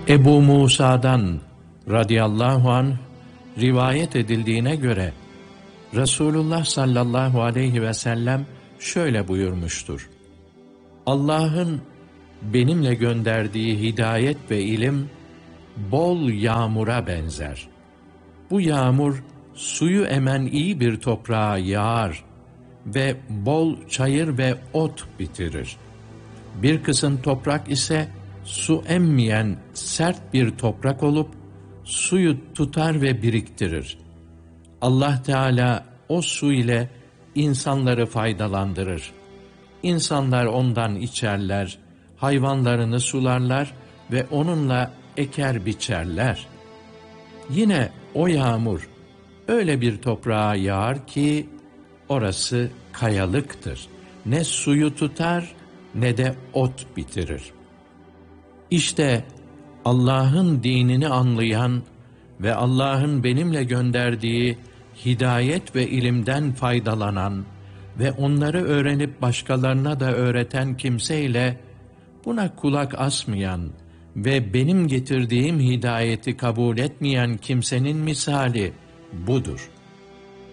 Ebu Musa'dan radıyallahu anh rivayet edildiğine göre Resulullah sallallahu aleyhi ve sellem şöyle buyurmuştur: Allah'ın benimle gönderdiği hidayet ve ilim bol yağmura benzer. Bu yağmur suyu emen iyi bir toprağa yağar ve bol çayır ve ot bitirir. Bir kısım toprak ise su emmeyen sert bir toprak olup suyu tutar ve biriktirir. Allah Teala o su ile insanları faydalandırır. İnsanlar ondan içerler, hayvanlarını sularlar ve onunla eker biçerler. Yine o yağmur öyle bir toprağa yağar ki orası kayalıktır. Ne suyu tutar ne de ot bitirir. İşte Allah'ın dinini anlayan ve Allah'ın benimle gönderdiği hidayet ve ilimden faydalanan ve onları öğrenip başkalarına da öğreten kimseyle buna kulak asmayan ve benim getirdiğim hidayeti kabul etmeyen kimsenin misali budur.